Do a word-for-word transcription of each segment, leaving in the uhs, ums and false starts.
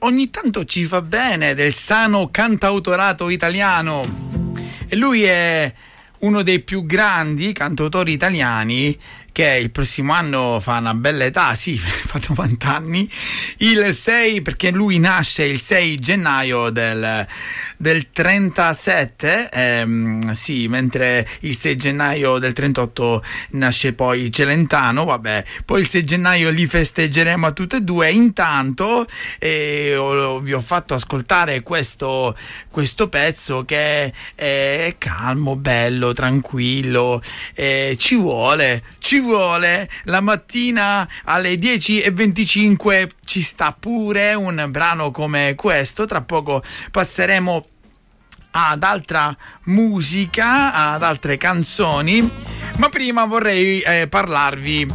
ogni tanto ci fa bene del sano cantautorato italiano. E lui è uno dei più grandi cantautori italiani, che il prossimo anno fa una bella età, sì, fa novanta anni, il sei, perché lui nasce il sei gennaio del, del trentasette, ehm, sì, mentre il sei gennaio del trentotto nasce poi Celentano, vabbè, poi il sei gennaio li festeggeremo a tutte e due. Intanto eh, ho, vi ho fatto ascoltare questo, questo pezzo che è calmo, bello, tranquillo, eh, ci vuole, ci vuole la mattina alle dieci e venticinque, ci sta pure un brano come questo. Tra poco passeremo ad altra musica, ad altre canzoni, ma prima vorrei eh, parlarvi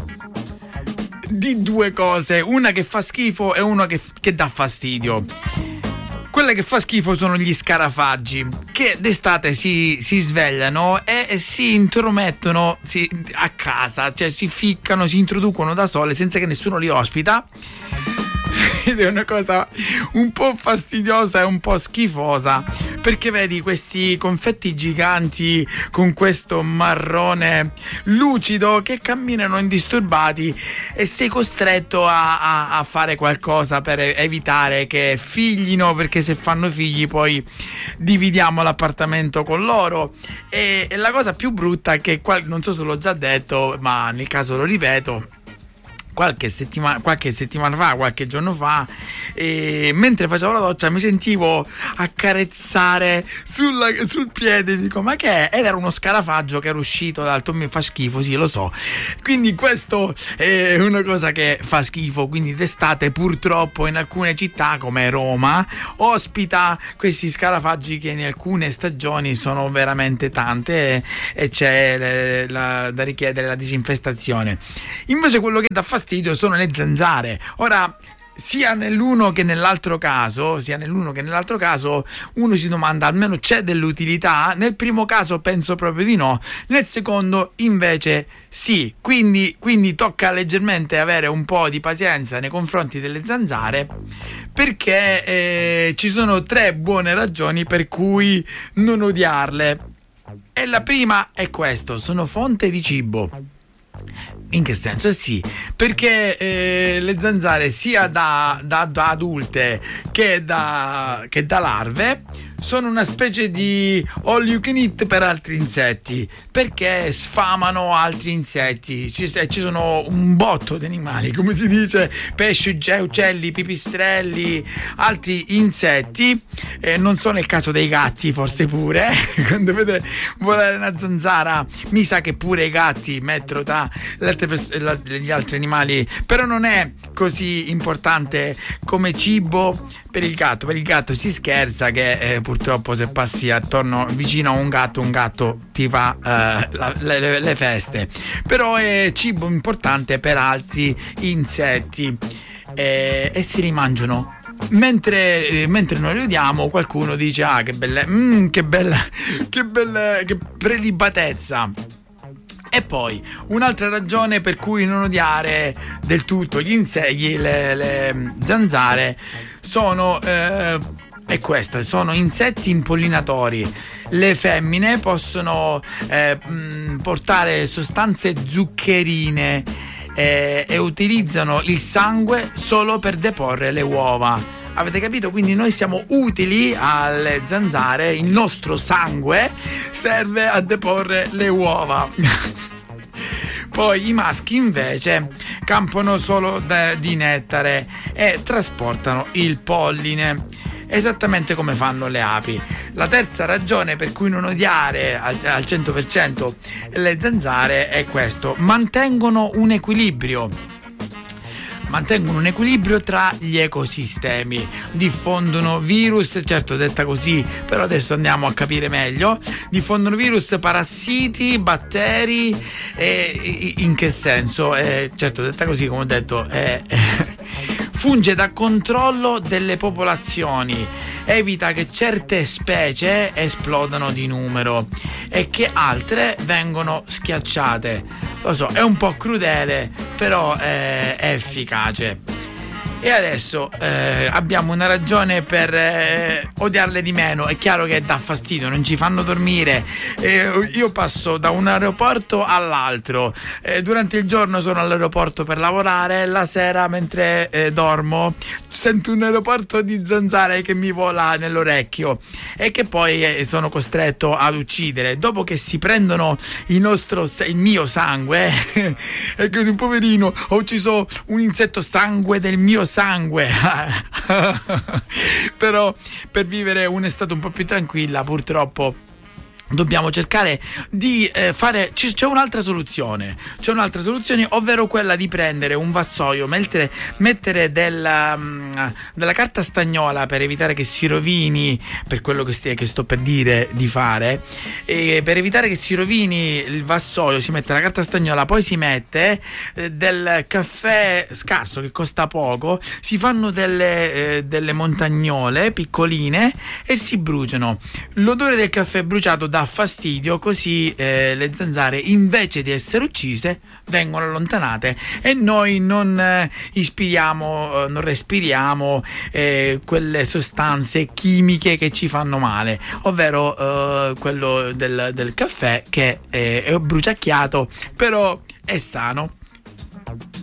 di due cose, una che fa schifo e una che, che dà fastidio. Quelle che fa schifo sono gli scarafaggi, che d'estate si, si svegliano e, e si intromettono si, a casa, cioè si ficcano, si introducono da sole senza che nessuno li ospita. Ed è una cosa un po' fastidiosa e un po' schifosa, perché vedi questi confetti giganti con questo marrone lucido che camminano indisturbati e sei costretto a, a, a fare qualcosa per evitare che figlino, perché se fanno figli poi dividiamo l'appartamento con loro. E, e la cosa più brutta è che, non so se l'ho già detto, ma nel caso lo ripeto, Qualche settimana, qualche settimana fa, qualche giorno fa, e mentre facevo la doccia mi sentivo accarezzare sulla, sul piede. Dico, ma che è? Ed era uno scarafaggio che era uscito dal mi fa schifo, sì, lo so. Quindi questo è una cosa che fa schifo. Quindi d'estate purtroppo in alcune città come Roma ospita questi scarafaggi che in alcune stagioni sono veramente tante, e, e c'è le, la, da richiedere la disinfestazione. Invece quello che dà fastidio sono le zanzare. Ora, sia nell'uno che nell'altro caso, sia nell'uno che nell'altro caso, uno si domanda almeno c'è dell'utilità. Nel primo caso penso proprio di no, nel secondo invece sì. Quindi, quindi tocca leggermente avere un po' di pazienza nei confronti delle zanzare, perché eh, ci sono tre buone ragioni per cui non odiarle. E la prima è questo: sono fonte di cibo. In che senso? Eh sì, perché eh, le zanzare sia da, da, da adulte che da, che da larve sono una specie di all you can eat per altri insetti, perché sfamano altri insetti. Ci, ci sono un botto di animali, come si dice, pesci, uccelli, pipistrelli, altri insetti, eh, non so nel caso dei gatti, forse pure, eh? Quando vede volare una zanzara mi sa che pure i gatti mettono da le altre pers- la, gli altri animali, però non è così importante come cibo per il gatto. Per il gatto si scherza che eh, purtroppo se passi attorno vicino a un gatto, un gatto ti fa eh, la, le, le feste, però è cibo importante per altri insetti, eh, e si rimangiano. Mentre, eh, mentre noi li odiamo, qualcuno dice ah che bella, mm, che bella, che bella, che prelibatezza. E poi un'altra ragione per cui non odiare del tutto gli insetti, le, le zanzare, sono eh, è questa: sono insetti impollinatori. Le femmine possono eh, portare sostanze zuccherine eh, e utilizzano il sangue solo per deporre le uova. Avete capito? Quindi noi siamo utili alle zanzare, il nostro sangue serve a deporre le uova. Poi i maschi invece campano solo da, di nettare e trasportano il polline, esattamente come fanno le api. La terza ragione per cui non odiare al, al cento per cento le zanzare è questo: mantengono un equilibrio. mantengono un equilibrio tra gli ecosistemi, diffondono virus, certo detta così, però adesso andiamo a capire meglio, diffondono virus, parassiti, batteri, e in che senso? Eh, certo detta così, come ho detto, eh, funge da controllo delle popolazioni, evita che certe specie esplodano di numero e che altre vengono schiacciate. Lo so, è un po' crudele, però è, è efficace. E adesso eh, abbiamo una ragione per eh, odiarle di meno. È chiaro che dà fastidio, non ci fanno dormire. Eh, io passo da un aeroporto all'altro. Eh, durante il giorno sono all'aeroporto per lavorare, la sera mentre eh, dormo sento un aeroporto di zanzare che mi vola nell'orecchio e che poi eh, sono costretto ad uccidere. Dopo che si prendono il nostro, il mio sangue, e che un poverino, ho ucciso un insetto sangue del mio sangue. Però per vivere un'estate un po' più tranquilla, purtroppo dobbiamo cercare di eh, fare c- c'è un'altra soluzione c'è un'altra soluzione ovvero quella di prendere un vassoio, mettere, mettere della, um, della carta stagnola per evitare che si rovini, per quello che, stia, che sto per dire di fare, e per evitare che si rovini il vassoio si mette la carta stagnola, poi si mette eh, del caffè scarso che costa poco, si fanno delle, eh, delle montagnole piccoline e si bruciano. L'odore del caffè bruciato dà fastidio, così eh, le zanzare invece di essere uccise vengono allontanate e noi non eh, ispiriamo, eh, non respiriamo eh, quelle sostanze chimiche che ci fanno male, ovvero eh, quello del, del caffè che è, è bruciacchiato però è sano.